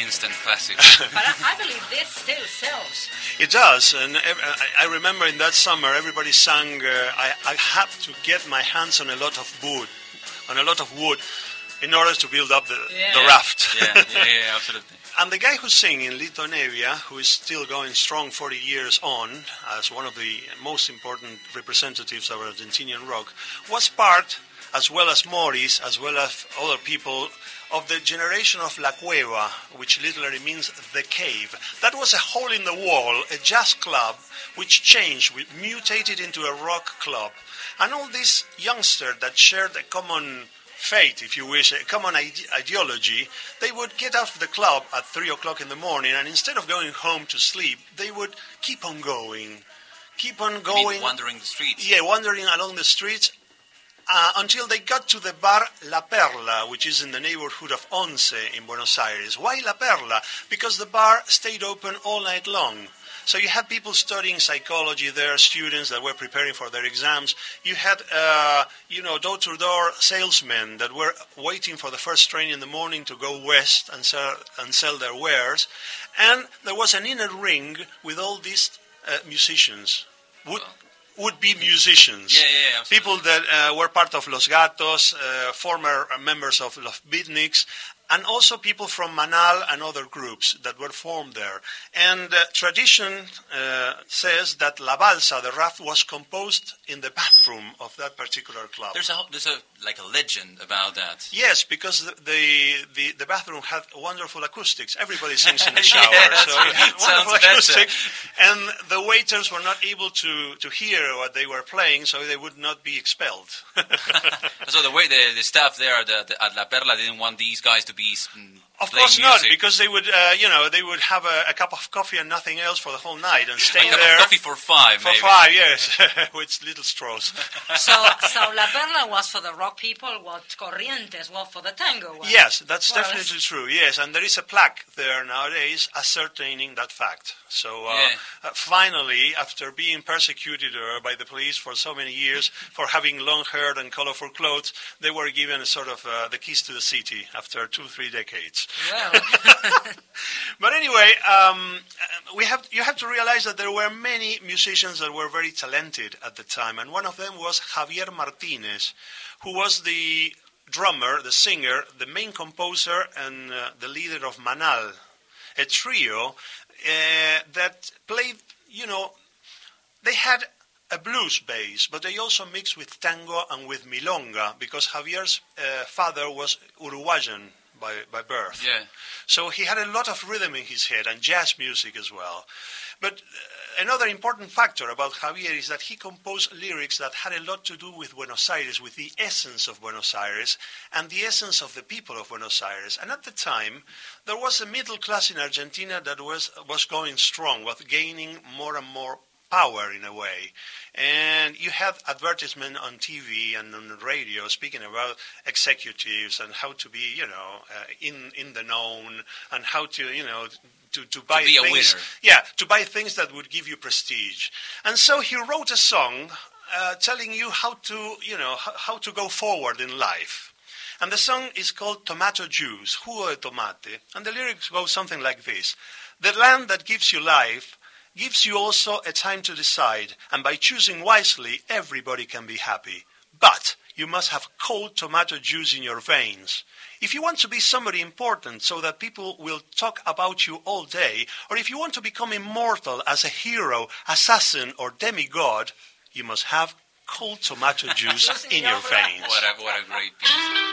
instant classic. But I believe this still sells. It does, and I remember in that summer everybody sang. I had to get my hands on a lot of wood, in order to build up the raft. Yeah, absolutely. And the guy who's singing, Lito Nebbia, who is still going strong 40 years on as one of the most important representatives of Argentinian rock, was part, as well as Morris, as well as other people, of the generation of La Cueva, which literally means the cave. That was a hole in the wall, a jazz club, which changed, mutated into a rock club. And all these youngsters that shared a common fate, if you wish, a common ideology, they would get out of the club at 3 o'clock in the morning, and instead of going home to sleep, they would keep on going. You mean wandering the streets? Yeah, wandering along the streets until they got to the bar La Perla, which is in the neighborhood of Once in Buenos Aires. Why La Perla? Because the bar stayed open all night long. So you had people studying psychology there, students that were preparing for their exams. You had, door-to-door salesmen that were waiting for the first train in the morning to go west and sell their wares. And there was an inner ring with all these musicians, would-be musicians. Yeah, people that were part of Los Gatos, former members of Los Beatniks, and also people from Manal and other groups that were formed there. And tradition says that La Balsa, the raft, was composed in the bathroom of that particular club. There's a legend about that. Yes, because the bathroom had wonderful acoustics. Everybody sings in the shower, so it had wonderful acoustics. And the waiters were not able to hear what they were playing, so they would not be expelled. So the way the staff there at La Perla didn't want these guys to be Of course not, because they would, they would have a cup of coffee and nothing else for the whole night and stay there. A cup of coffee for five, maybe. For five, yes, with little straws. So La Perla was for the rock people, what Corrientes was for the tango. Yes, that's definitely true, yes. And there is a plaque there nowadays ascertaining that fact. So finally, after being persecuted by the police for so many years for having long hair and colorful clothes, they were given a sort of the keys to the city after 2-3 decades. Well. But anyway, you have to realize that there were many musicians that were very talented at the time, and one of them was Javier Martínez, who was the drummer, the singer, the main composer, and the leader of Manal, a trio that played, they had a blues base, but they also mixed with tango and with milonga, because Javier's father was Uruguayan by birth. Yeah. So he had a lot of rhythm in his head and jazz music as well. But another important factor about Javier is that he composed lyrics that had a lot to do with Buenos Aires, with the essence of Buenos Aires and the essence of the people of Buenos Aires. And at the time, there was a middle class in Argentina that was going strong, was gaining more and more power in a way. And you have advertisement on TV and on the radio speaking about executives and how to be, in the known, and how to, to buy be things. A winner. Yeah, to buy things that would give you prestige. And so he wrote a song telling you how to go forward in life. And the song is called Tomato Juice, Jugo de Tomate. And the lyrics go something like this: the land that gives you life gives you also a time to decide, and by choosing wisely, everybody can be happy. But you must have cold tomato juice in your veins. If you want to be somebody important so that people will talk about you all day, or if you want to become immortal as a hero, assassin, or demigod, you must have cold tomato juice in your veins. What a great piece.